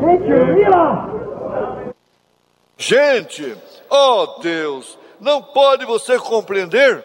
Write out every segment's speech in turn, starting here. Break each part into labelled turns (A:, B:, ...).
A: Can't you realize?
B: Gente, oh Deus, não pode você compreender?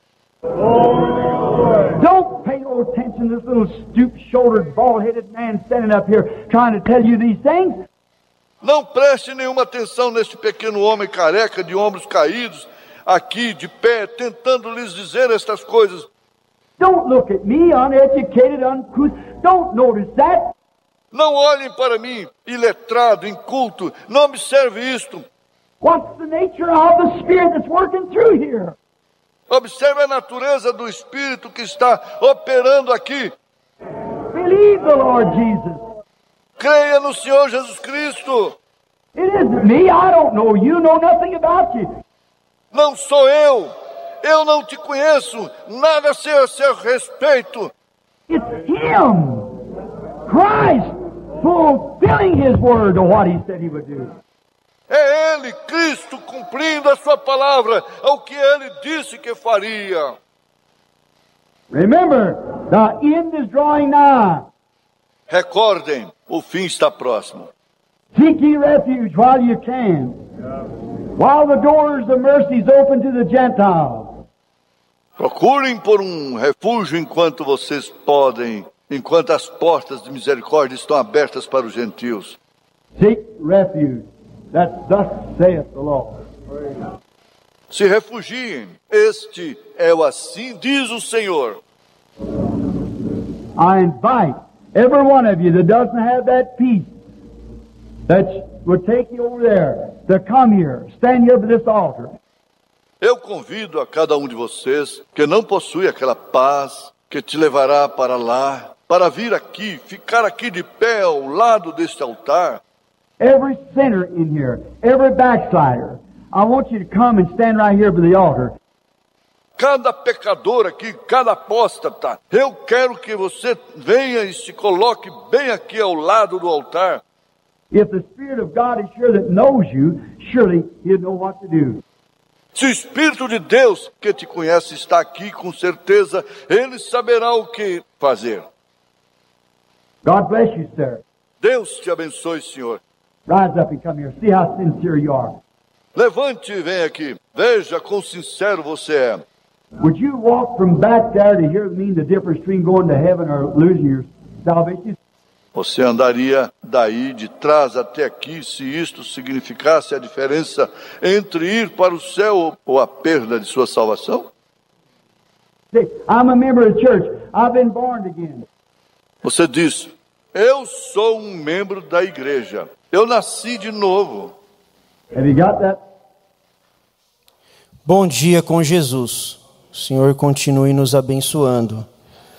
A: Don't pay no attention to this little stoop-shouldered, bald-headed man standing up here trying to tell you these things.
B: Não preste nenhuma atenção neste pequeno homem careca de ombros caídos, aqui de pé, tentando lhes dizer estas coisas.
A: Don't look at me, uneducated, uncouth. Don't notice that.
B: Não olhem para mim, iletrado, inculto. Não observe isto.
A: What's the nature of the Spirit that's working through here?
B: Observe a natureza do Espírito que está operando aqui.
A: Believe the Lord Jesus.
B: Creia no Senhor Jesus Cristo.
A: It isn't me. I don't know you. Know nothing about you.
B: Não sou eu. Eu não te conheço. Nada a seu respeito.
A: It's Him. Christ fulfilling His word to what He said He would do.
B: É Ele, Cristo, cumprindo a sua palavra, ao que Ele disse que faria.
A: Remember, the end is drawing nigh.
B: Recordem, o fim está próximo.
A: Seek ye refuge while you can. While the doors of mercy is open to the Gentiles.
B: Procurem por um refúgio enquanto vocês podem, enquanto as portas de misericórdia estão abertas para os gentios.
A: Seek refuge. That thus saith the Lord.
B: Se refugiem, este é o assim diz o Senhor.
A: I invite every one of you that doesn't have that peace, that would take you over there, to come here, stand here for this altar.
B: Eu convido a cada um de vocês que não possui aquela paz que te levará para lá, para vir aqui, ficar aqui de pé ao lado deste altar.
A: Every sinner in here, every backslider, I want you to come and stand right here by the altar.
B: Cada pecador aqui, cada apóstata, eu quero que você venha e se coloque bem aqui ao lado do altar.
A: If the Spirit of God is sure that knows you, surely He'll know what to do.
B: Se o Espírito de Deus que te conhece está aqui, com certeza, Ele saberá o que fazer.
A: God bless you, sir.
B: Deus te abençoe, Senhor.
A: Rise up and come here. See how sincere you are.
B: Levante e vem aqui. Veja quão sincero você é.
A: Would you walk from back there to hear me the difference between going to heaven or losing your salvation?
B: Você andaria daí de trás até aqui se isto significasse a diferença entre ir para o céu ou a perda de sua salvação?
A: Say, I'm a member of the church. I've been born again.
B: Você diz, eu sou um membro da igreja. Eu nasci de novo.
A: Have you got that?
C: Bom dia com Jesus. O Senhor continue nos abençoando.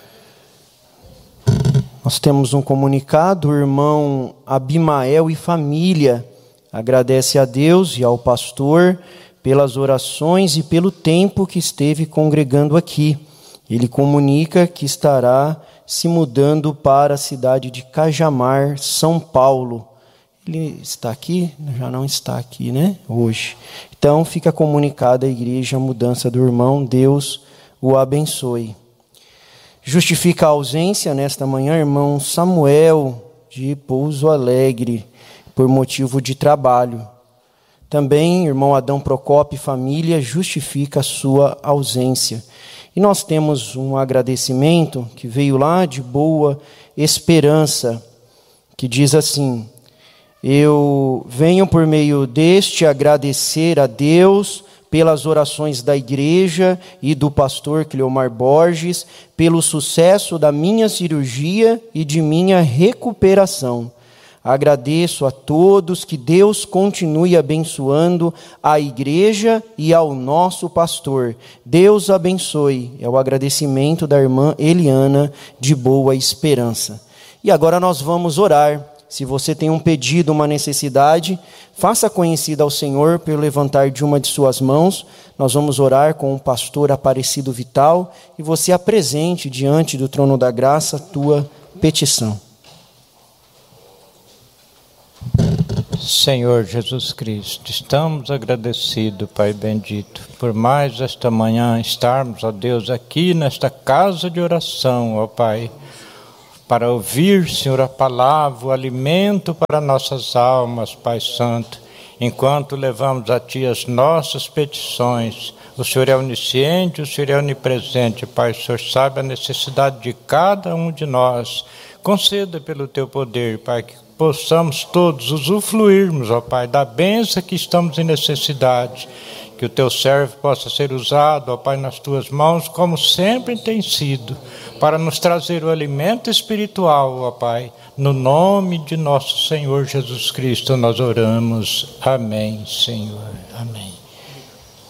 C: Nós temos um comunicado, o irmão Abimael e família agradece a Deus e ao pastor pelas orações e pelo tempo que esteve congregando aqui. Ele comunica que estará se mudando para a cidade de Cajamar, São Paulo. Ele está aqui? Já não está aqui, né? Hoje. Então, fica comunicada à igreja a mudança do irmão. Deus o abençoe. Justifica a ausência nesta manhã, irmão Samuel, de Pouso Alegre, por motivo de trabalho. Também, irmão Adão Procópio e família, justifica a sua ausência. E nós temos um agradecimento que veio lá de Boa Esperança, que diz assim: eu venho por meio deste agradecer a Deus pelas orações da igreja e do pastor Cleomar Borges, pelo sucesso da minha cirurgia e de minha recuperação. Agradeço a todos, que Deus continue abençoando a igreja e ao nosso pastor. Deus abençoe. É o agradecimento da irmã Eliana de Boa Esperança. E agora nós vamos orar. Se você tem um pedido, uma necessidade, faça conhecida ao Senhor pelo levantar de uma de suas mãos. Nós vamos orar com o pastor Aparecido Vital e você apresente diante do trono da graça a tua petição.
D: Senhor Jesus Cristo, estamos agradecidos, Pai bendito, por mais esta manhã estarmos, ó Deus, aqui nesta casa de oração, ó Pai. para ouvir, Senhor, a palavra, o alimento para nossas almas, Pai Santo. Enquanto levamos a Ti as nossas petições, o Senhor é onisciente, o Senhor é onipresente, Pai. O Senhor sabe a necessidade de cada um de nós. Conceda pelo Teu poder, Pai, que possamos todos usufruirmos, ó Pai, da bênção que estamos em necessidade. Que o Teu servo possa ser usado, ó Pai, nas Tuas mãos, como sempre tem sido, para nos trazer o alimento espiritual, ó Pai. No nome de nosso Senhor Jesus Cristo nós oramos. Amém, Senhor. Amém.